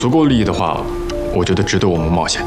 足够利益的话，我觉得值得我们冒险。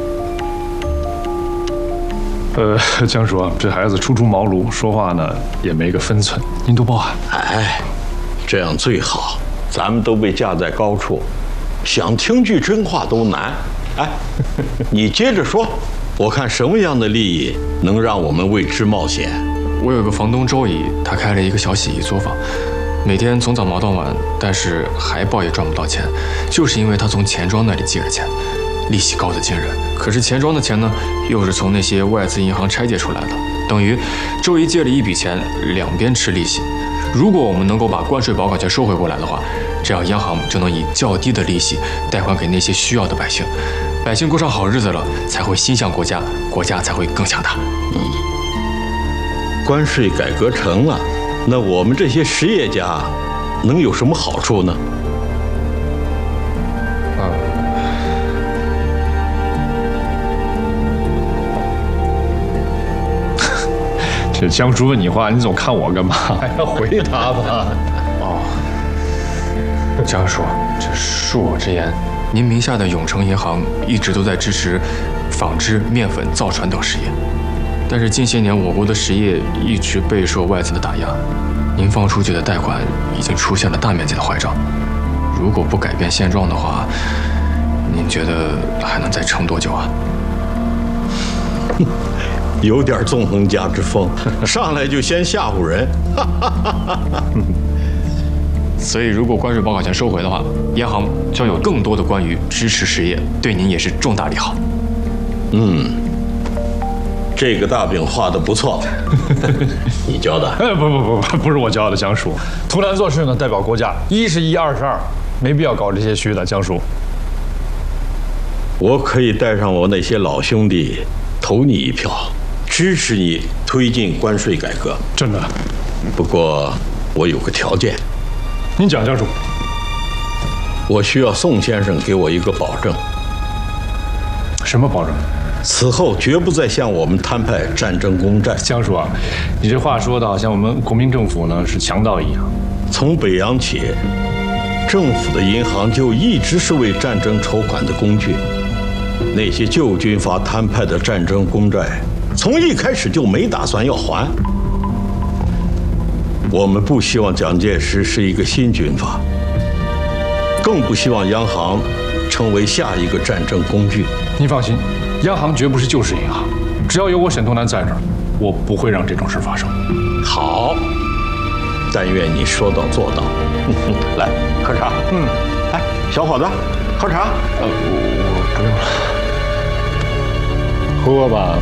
江叔啊，这孩子初出茅庐，说话呢也没个分寸，您多包涵。 哎，这样最好，咱们都被架在高处，想听句真话都难。哎，你接着说，我看什么样的利益能让我们为之冒险？ 我有个房东周姨，她开了一个小洗衣作坊，每天从早忙到晚，但是海报也赚不到钱，就是因为她从钱庄那里借了钱，利息高得惊人。可是钱庄的钱呢，又是从那些外资银行拆借出来的，等于周姨借了一笔钱，两边吃利息。如果我们能够把关税保管权收回过来的话，这样央行就能以较低的利息贷款给那些需要的百姓，百姓过上好日子了，才会心向国家，国家才会更强大。 关税改革成了，那我们这些实业家能有什么好处呢？ 这江叔问你话，你总看我干嘛？还要回答吧？ 哦，江叔，这恕我直言，您名下的永诚银行一直都在支持纺织、面粉、造船等实业，但是近些年我国的实业一直备受外资的打压，您放出去的贷款已经出现了大面积的坏账。如果不改变现状的话，您觉得还能再撑多久啊？ 有点纵横家之风，上来就先吓唬人。 所以，如果关税保管权收回的话，央行将有更多的关于支持实业，对您也是重大利好。 这个大饼画得不错，你教的？ 不是我教的，江叔。图南做事呢，代表国家，一是一，二是二，没必要搞这些虚的，江叔。 我可以带上我那些老兄弟，投你一票，支持你推进关税改革。 真的？ 不过我有个条件。 您讲，江叔。 我需要宋先生给我一个保证。 什么保证？ 此后绝不再向我们摊派战争公债。 江叔啊，你这话说的好像我们国民政府呢是强盗一样。 从北洋起，政府的银行就一直是为战争筹款的工具。那些旧军阀摊派的战争公债，从一开始就没打算要还。我们不希望蒋介石是一个新军阀，更不希望央行成为下一个战争工具。 您放心，央行绝不是旧式银行，只要有我沈图南在这儿，我不会让这种事发生。 好，但愿你说到做到。来，喝茶。哎，小伙子，喝茶。 我不用了。 喝吧。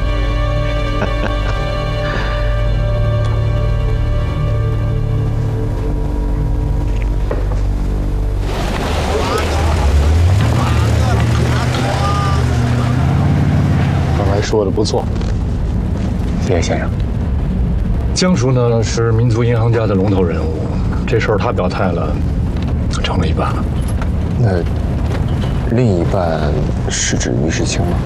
刚才说的不错，谢谢先生。江叔呢是民族银行家的龙头人物，这事儿他表态了，成了一半了。 那另一半是指于世清吗？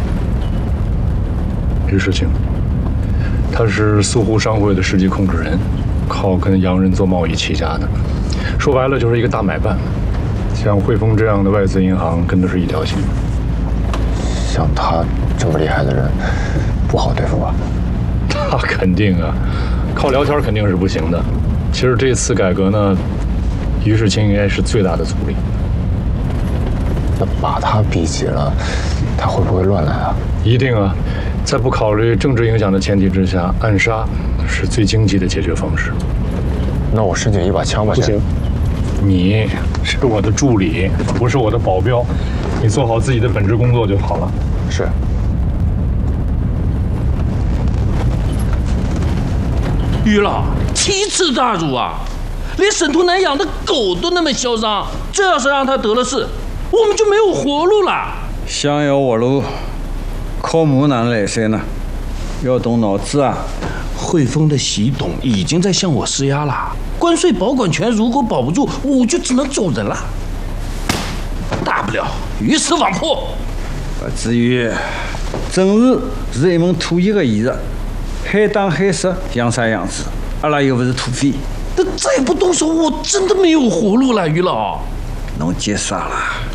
于世清，他是苏沪商会的实际控制人，靠跟洋人做贸易起家的，说白了就是一个大买办。像汇丰这样的外资银行跟的是一条心。 像他这么厉害的人，不好对付吧？ 那肯定啊，靠聊天肯定是不行的。其实这次改革呢，于世清应该是最大的阻力。 那把他逼急了，他会不会乱来啊？ 一定啊，在不考虑政治影响的前提之下，暗杀是最经济的解决方式。 那我申请一把枪吧。 不行，你是我的助理，不是我的保镖，你做好自己的本职工作就好了。 是。 于老，奇耻大辱啊！连沈图南养的狗都那么嚣张，这要是让他得了势，我们就没有活路了。 想要活路，靠木难来谁呢？要动脑子啊！ 汇丰的习董已经在向我施压了，关税保管权如果保不住，我就只能走人了。大不了鱼死网破。 至于政治是一门土一个艺术，海当海色样啥样子，阿拉又不是土匪。 但再不动手，我真的没有活路了，于老。 侬结啥了？